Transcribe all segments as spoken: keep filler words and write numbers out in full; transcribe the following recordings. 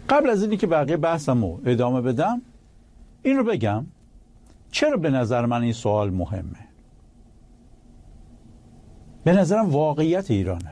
قبل از اینی که بقیه بحثمو ادامه بدم این رو بگم چرا به نظر من این سوال مهمه. به نظرم واقعیت ایرانه.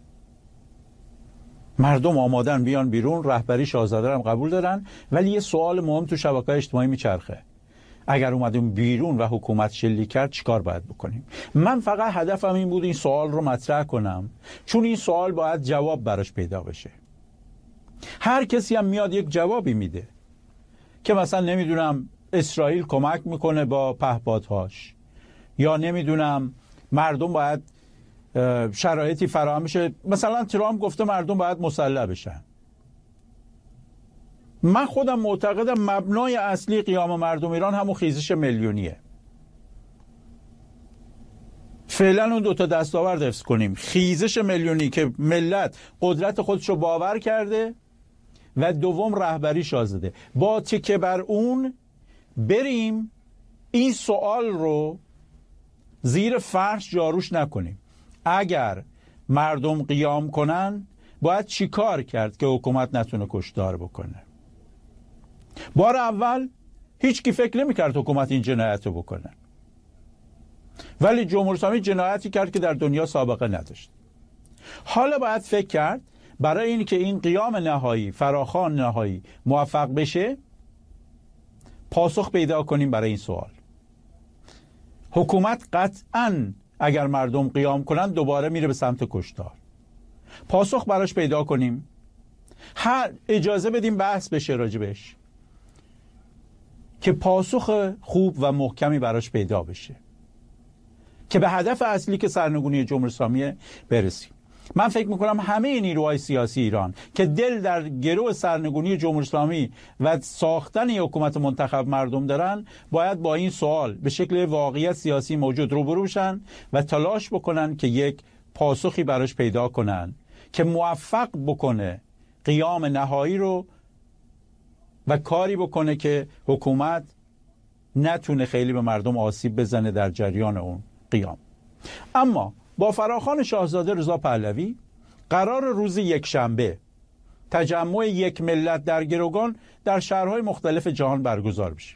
مردم آمادن بیان بیرون، رهبری شاهزاده هم قبول دارن، ولی یه سوال مهم تو شبکه‌های اجتماعی میچرخه. اگر اومدیم بیرون و حکومت شلیک کرد چیکار باید بکنیم؟ من فقط هدفم این بود این سوال رو مطرح کنم، چون این سوال باید جواب براش پیدا بشه. هر کسی هم میاد یک جوابی میده که مثلا نمیدونم اسرائیل کمک میکنه با پهپادهاش، یا نمیدونم مردم باید شرایطی فراهم بشه. مثلا ترامپ گفته مردم باید مسلح بشن. من خودم معتقدم مبنای اصلی قیام مردم ایران همون خیزش میلیونیه. فعلا اون دوتا دستاورد حفظ کنیم، خیزش میلیونی که ملت قدرت خودش رو باور کرده و دوم رهبری شاهزاده. با تکیه بر اون بریم این سوال رو زیر فرش جاروش نکنیم. اگر مردم قیام کنن باید چی کار کرد که حکومت نتونه کشتار بکنه؟ بار اول هیچ کی فکر نمی کرد حکومت این جنایت رو بکنه، ولی جمهوری اسلامی جنایتی کرد که در دنیا سابقه نداشت. حالا باید فکر کرد برای این که این قیام نهایی، فراخوان نهایی موفق بشه، پاسخ پیدا کنیم برای این سوال. حکومت قطعاً اگر مردم قیام کنن دوباره میره به سمت کشتار. پاسخ براش پیدا کنیم، هر اجازه بدیم بحث بشه راجبش که پاسخ خوب و محکمی براش پیدا بشه که به هدف اصلی که سرنگونی جمهوری اسلامی برسیم. من فکر میکنم همه نیروهای سیاسی ایران که دل در گرو سرنگونی جمهوری اسلامی و ساختن یک حکومت منتخب مردم دارن، باید با این سوال به شکل واقعیت سیاسی موجود روبرو بشن و تلاش بکنن که یک پاسخی براش پیدا کنن که موفق بکنه قیام نهایی رو و کاری بکنه که حکومت نتونه خیلی به مردم آسیب بزنه در جریان اون قیام. اما با فراخوان شاهزاده رضا پهلوی قرار روز یک شنبه تجمع یک ملت در گروگان در شهرهای مختلف جهان برگزار بشه.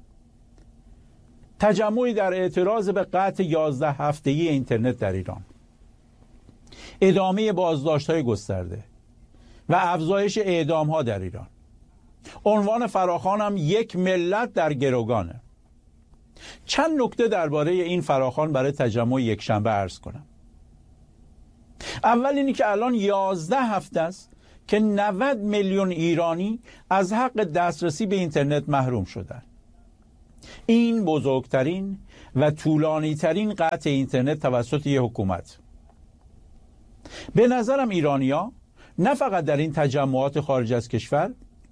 تجمعی در اعتراض به قطع یازده هفتگی اینترنت در ایران، ادامه بازداشت‌های گسترده و افزایش اعدام‌ها در ایران. عنوان فراخوان هم یک ملت در گروگانه. چند نکته درباره این فراخوان برای تجمع یک شنبه عرض کنم. اول اینی که الان یازده هفته است که نود میلیون ایرانی از حق دسترسی به اینترنت محروم شدن. این بزرگترین و طولانی ترین قطع اینترنت توسط یک حکومت. به نظرم ایرانی‌ها نه فقط در این تجمعات خارج از کشور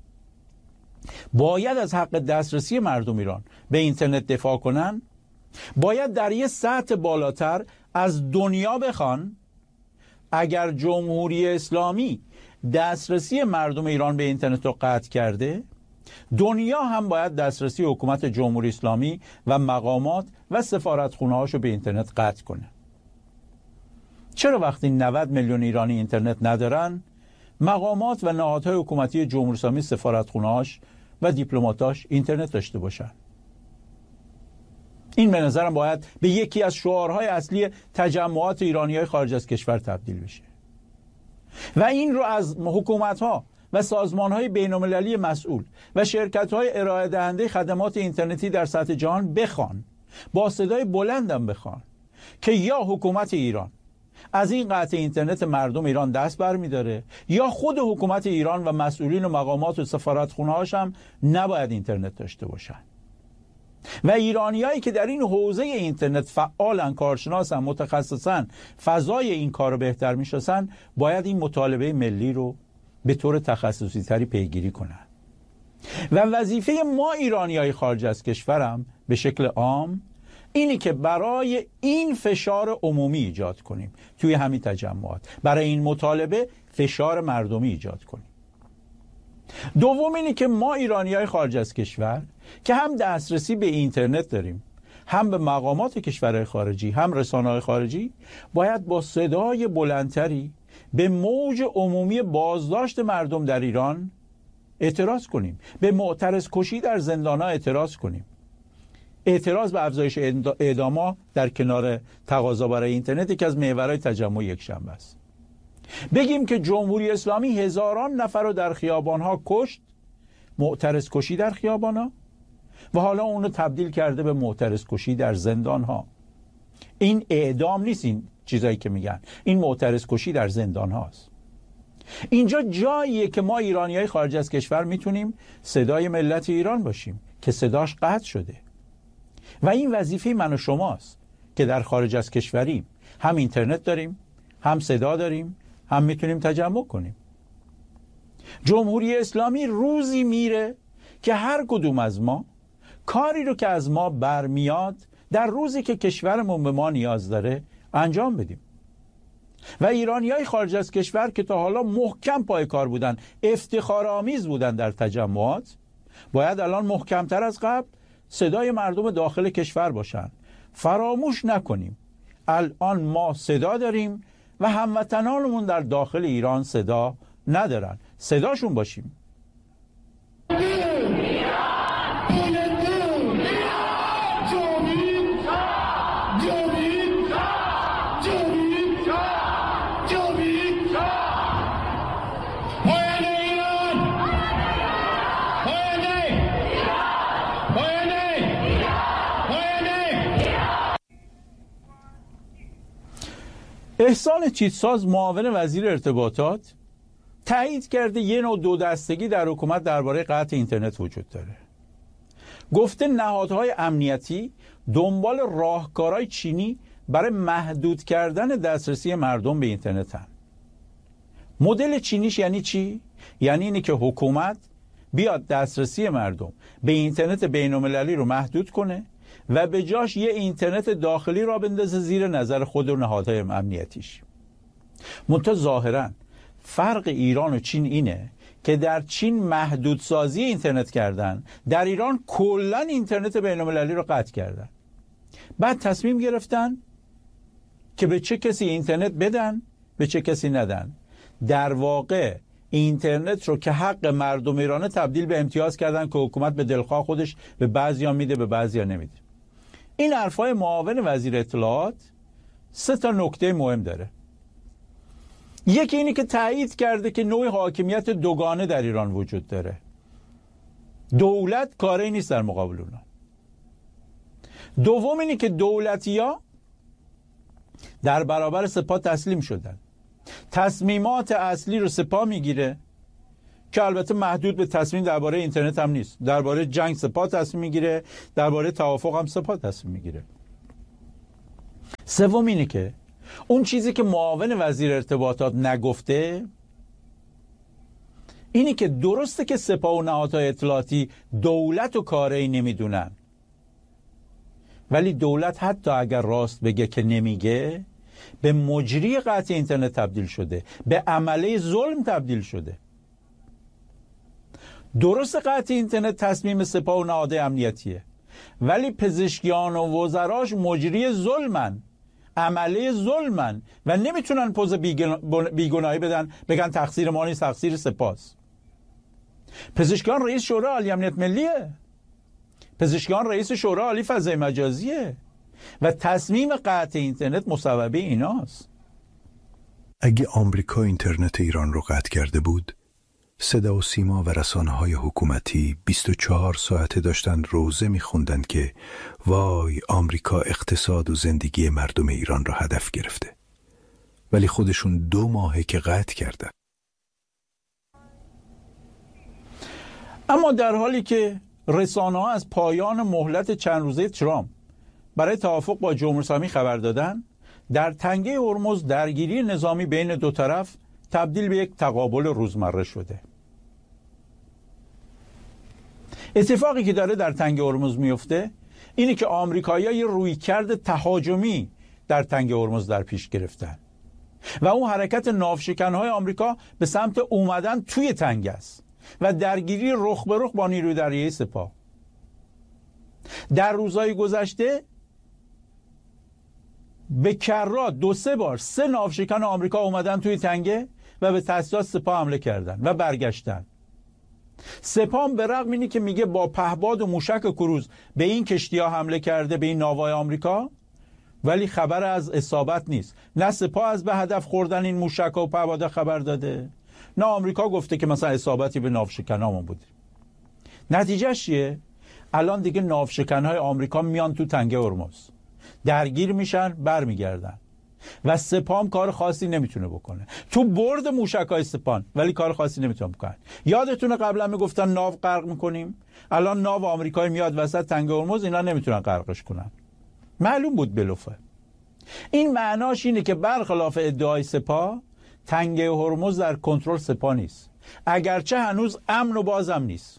باید از حق دسترسی مردم ایران به اینترنت دفاع کنن، باید در یه سطح بالاتر از دنیا بخوان اگر جمهوری اسلامی دسترسی مردم ایران به اینترنت رو قطع کرده، دنیا هم باید دسترسی حکومت جمهوری اسلامی و مقامات و سفارتخونه‌هاشو به اینترنت قطع کنه. چرا وقتی نود میلیون ایرانی اینترنت ندارن، مقامات و نهادهای حکومتی جمهوری اسلامی سفارتخونه‌هاش و دیپلماتاش اینترنت داشته باشن؟ این به نظرم باید به یکی از شعارهای اصلی تجمعات ایرانی‌های خارج از کشور تبدیل بشه و این رو از حکومت‌ها و سازمان‌های بین‌المللی مسئول و شرکت‌های ارائه دهنده خدمات اینترنتی در سطح جهان بخوان، با صدای بلندم بخوان که یا حکومت ایران از این قطع اینترنت مردم ایران دست برمی‌داره، یا خود حکومت ایران و مسئولین و مقامات و سفارتخونه‌هاش هم نباید اینترنت داشته باشن. و ایرانیایی که در این حوزه اینترنت فعالن، کارشناسن، متخصصن، فضای این کار رو بهتر میشناسن، باید این مطالبه ملی رو به طور تخصصی تری پیگیری کنن. و وظیفه ما ایرانیای خارج از کشورم به شکل عام اینی که برای این فشار عمومی ایجاد کنیم توی همین تجمعات، برای این مطالبه فشار مردمی ایجاد کنیم. دوم اینی که ما ایرانیای خارج از کشور که هم دسترسی به اینترنت داریم، هم به مقامات کشورهای خارجی، هم رسانه‌های خارجی، باید با صدای بلندتری به موج عمومی بازداشت مردم در ایران اعتراض کنیم، به معترض کشی در زندان‌ها اعتراض کنیم. اعتراض به افزایش اعدام‌ها در کنار تقاضا برای اینترنت یکی از محورهای تجمع یکشنبه است. بگیم که جمهوری اسلامی هزاران نفر رو در خیابان‌ها کشت، معترض کشی در خیابان‌ها، و حالا اونو تبدیل کرده به معترض کشی در زندان‌ها. این اعدام نیست، این چیزایی که میگن، این معترض کشی در زندان‌هاست. اینجا جاییه که ما ایرانیای خارج از کشور میتونیم صدای ملت ایران باشیم که صداش قطع شده، و این وظیفه من و شماست که در خارج از کشوریم، هم اینترنت داریم، هم صدا داریم، هم میتونیم تجمع کنیم. جمهوری اسلامی روزی میره که هر کدوم از ما کاری رو که از ما برمیاد در روزی که کشورمون به ما نیاز داره انجام بدیم. و ایرانیای خارج از کشور که تا حالا محکم پای کار بودن، افتخارآمیز بودن در تجمعات، باید الان محکمتر از قبل صدای مردم داخل کشور باشن. فراموش نکنیم الان ما صدا داریم و هموطنانمون در داخل ایران صدا ندارن، صداشون باشیم. احسان چیتساز معاون وزیر ارتباطات تایید کرده یه نوع دو دستگی در حکومت درباره قطع اینترنت وجود داره. گفته نهادهای امنیتی دنبال راهکارهای چینی برای محدود کردن دسترسی مردم به اینترنت هستند. مدل چینیش یعنی چی؟ یعنی اینه که حکومت بیاد دسترسی مردم به اینترنت بین‌المللی رو محدود کنه و به جاش یه اینترنت داخلی را بندازه زیر نظر خود و نهادهای امنیتیش. منتها ظاهراً فرق ایران و چین اینه که در چین محدودسازی اینترنت کردن، در ایران کلاً اینترنت بین‌المللی رو قطع کردن. بعد تصمیم گرفتن که به چه کسی اینترنت بدن، به چه کسی ندن. در واقع اینترنت رو که حق مردم ایرانه تبدیل به امتیاز کردن که حکومت به دلخواه خودش به بعضیا میده، به بعضیا نمیده. این حرفای معاون وزیر اطلاعات سه تا نکته مهم داره. یکی اینه که تایید کرده که نوع حاکمیت دوگانه در ایران وجود داره. دولت کاری نیست در مقابل اونا. دوم اینه که دولتی‌ها در برابر سپاه تسلیم شدن. تصمیمات اصلی رو سپاه میگیره که البته محدود به تصمیم درباره اینترنت هم نیست. درباره جنگ سپاه تصمیم میگیره، درباره توافق هم سپاه تصمیم میگیره. سوم اینه که اون چیزی که معاون وزیر ارتباطات نگفته اینه که درسته که سپاه و نهادهای اطلاعاتی دولت و کاری نمیدونن، ولی دولت حتی اگر راست بگه که نمیگه، به مجری قطع اینترنت تبدیل شده، به عمله ظلم تبدیل شده. درست قطع اینترنت تصمیم سپاه و نهادهای امنیتیه، ولی پزشکیان و وزراش مجری ظلمن، عمله ظلمن و نمیتونن پوز بیگناهی بدن، بگن تقصیر ما نیست، تقصیر سپاس. پزشکیان رئیس شورای عالی امنیت ملیه، پزشکیان رئیس شورای عالی فضای مجازیه و تصمیم قطع اینترنت مصوبه ایناست. اگه آمریکا اینترنت ایران رو قطع کرده بود، صدا و سیما و رسانه‌های حکومتی بیست و چهار ساعته داشتن روزه می‌خوندن که وای آمریکا اقتصاد و زندگی مردم ایران را هدف گرفته، ولی خودشون دو ماهه که قطع کردن. اما در حالی که رسانه‌ها از پایان مهلت چند روزه ترامپ برای توافق با جمهوری اسلامی خبر دادن، در تنگه هرمز درگیری نظامی بین دو طرف تبدیل به یک تقابل روزمره شده. اتفاقی که داره در تنگه هرمز میفته اینه که آمریکایی‌ها یه رویکرد تهاجمی در تنگه هرمز در پیش گرفتن و اون حرکت ناوشکن‌های آمریکا به سمت اومدن توی تنگه است و درگیری رخ به رخ با نیروی دریایی سپاه. در روزهای گذشته به کرات دو سه بار سه ناوشکن آمریکا اومدن توی تنگه و به تاسیسات سپاه حمله کردن و برگشتن. سپاه به رغم اینی که میگه با پهباد و موشک و کروز به این کشتی‌ها حمله کرده، به این ناوهای آمریکا، ولی خبر از اصابت نیست. نه سپاه از به هدف خوردن این موشک و پهباد خبر داده، نه آمریکا گفته که مثلا اصابتی به ناوشکنامون بوده. نتیجه چیه؟ الان دیگه ناوشکن‌های آمریکا میان تو تنگه هرمز، درگیر میشن، برمیگردن و سپاه کار خاصی نمیتونه بکنه. تو برد موشک‌های سپاه ولی کار خاصی نمیتونه بکنه. یادتونه قبلا میگفتن ناو غرق میکنیم، الان ناو آمریکایی میاد وسط تنگه هرمز، اینا نمیتونن غرقش کنن. معلوم بود بلوفه. این معناش اینه که برخلاف ادعای سپاه، تنگه هرمز در کنترل سپاه نیست، اگرچه هنوز امن و بازم نیست.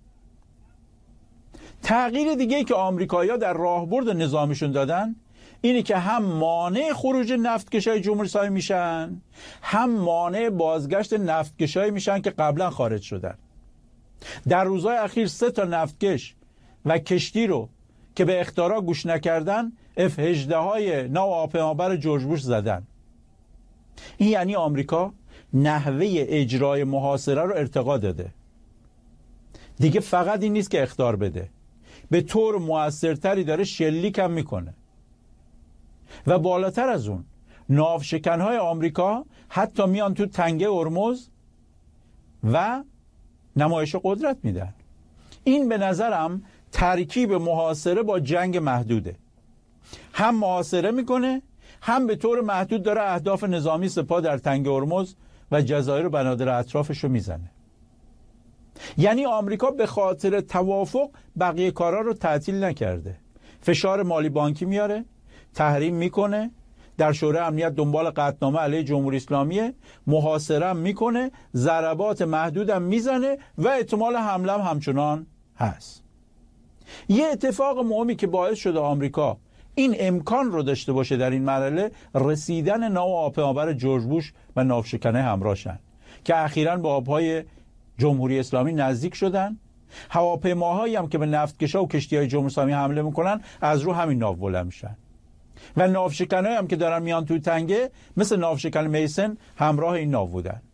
تغییر دیگه که آمریکایی‌ها در راهبرد نظامیشون دادن اینه که هم مانع خروج نفتکشای جمهوری اسلامی میشن، هم مانع بازگشت نفتکشایی میشن که قبلا خارج شدن. در روزهای اخیر سه تا نفتکش و کشتی رو که به اخطارا گوش نکردن اف هجده های ناو هواپیمابر جورج بوش زدن. این یعنی آمریکا نحوه اجرای محاصره رو ارتقا داده. دیگه فقط این نیست که اخطار بده، به طور موثرتری داره شلیک هم میکنه. و بالاتر از اون، ناوشکنهای آمریکا حتی میان تو تنگه هرمز و نمایش قدرت میدن. این به نظرم ترکیب محاصره با جنگ محدوده. هم محاصره میکنه، هم به طور محدود داره اهداف نظامی سپاه در تنگه هرمز و جزایر و بنادر اطرافش رو میزنه. یعنی آمریکا به خاطر توافق بقیه کارا رو تعطیل نکرده. فشار مالی بانکی میاره، تحریم میکنه، در شورای امنیت دنبال قطعنامه علیه جمهوری اسلامی، محاصره هم میکنه، ضربات محدود هم میزنه و احتمال حمله هم همچنان هست. یه اتفاق مهمی که باعث شده آمریکا این امکان رو داشته باشه در این مرحله، رسیدن ناو هواپیمابر جورج بوش و ناوشکنه همراهشن که اخیراً به آبهای جمهوری اسلامی نزدیک شدن. هواپیماهایی هم که به نفتکشا و کشتی‌های جمهوری اسلامی حمله میکنن از رو همین ناو بلند میشن و ناوشکنایی هم که دارن میان توی تنگه مثل ناوشکن میسن همراه این ناو بودن.